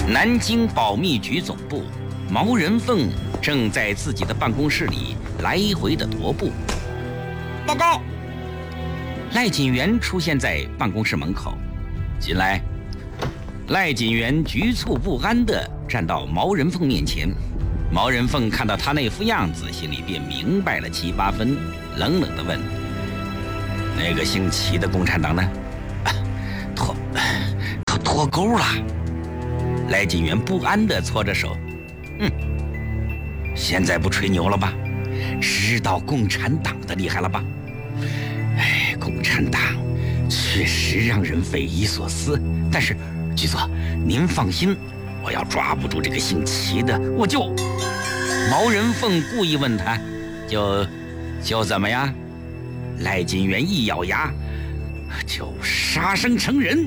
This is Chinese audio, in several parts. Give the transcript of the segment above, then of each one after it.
南京保密局总部，毛人凤正在自己的办公室里来回的踱步。 报告！ 赖锦元出现在办公室门口，进来。赖锦元局促不安地站到毛人凤面前。毛人凤看到他那副样子，心里便明白了7、8分，冷冷地问：“那个姓齐的共产党呢？”脱钩了。赖锦元不安地搓着手，现在不吹牛了吧？知道共产党的厉害了吧？共产党确实让人匪夷所思，但是局座您放心，我要抓不住这个姓齐的，我就……毛人凤故意问他，就怎么样？赖锦元一咬牙，就杀生成人。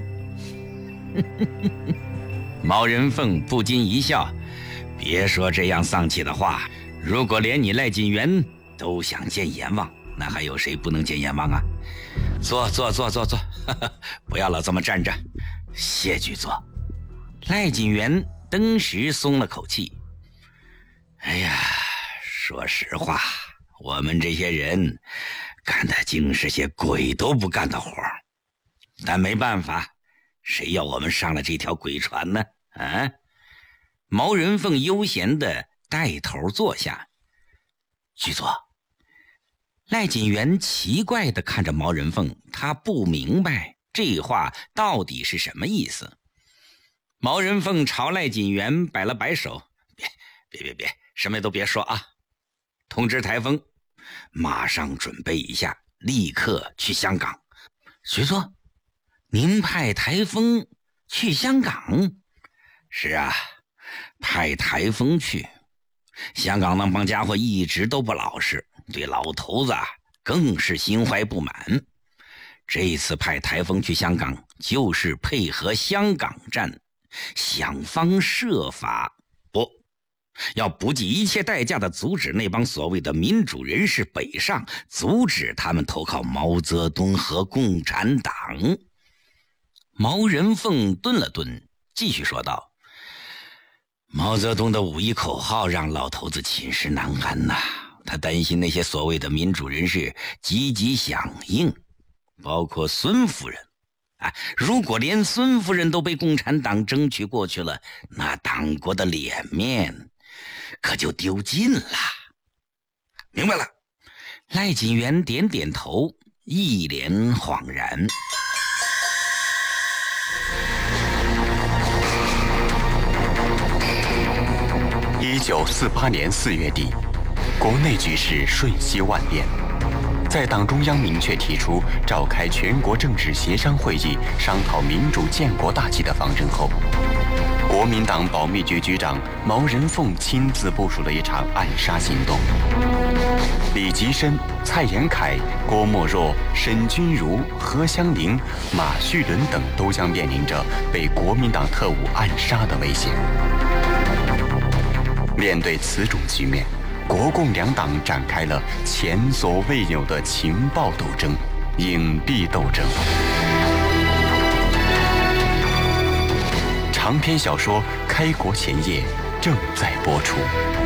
毛人凤不禁一笑，别说这样丧气的话，如果连你赖锦元都想见阎王，那还有谁不能见阎王啊？坐，不要老这么站着，谢局座。赖锦元登时松了口气。哎呀，说实话，我们这些人干的竟是些鬼都不干的活，但没办法，谁要我们上了这条鬼船呢？毛人凤悠闲地带头坐下。局座。赖锦元奇怪地看着毛人凤，他不明白这话到底是什么意思。毛人凤朝赖锦元摆了摆手，别，什么都别说啊！通知台风，马上准备一下，立刻去香港。局座，您派台风去香港？是啊，派台风去。香港那帮家伙一直都不老实，对老头子更是心怀不满。这次派台风去香港，就是配合香港战，想方设法要不计一切代价的阻止那帮所谓的民主人士北上，阻止他们投靠毛泽东和共产党。毛人凤顿了顿，继续说道：毛泽东的5·1口号让老头子寝食难安呐，他担心那些所谓的民主人士积极响应，包括孙夫人。如果连孙夫人都被共产党争取过去了，那党国的脸面可就丢尽了。明白了。赖锦元点点头，一脸恍然。 1948年4月底，国内局势瞬息万变。在党中央明确提出召开全国政治协商会议，商讨民主建国大计的方针后，国民党保密局局长毛人凤亲自部署了一场暗杀行动。李吉深、蔡延闿、郭沫若、沈钧儒、何香凝、马叙伦等都将面临着被国民党特务暗杀的危险。面对此种局面，国共两党展开了前所未有的情报斗争、隐蔽斗争。长篇小说《开国前夜》正在播出。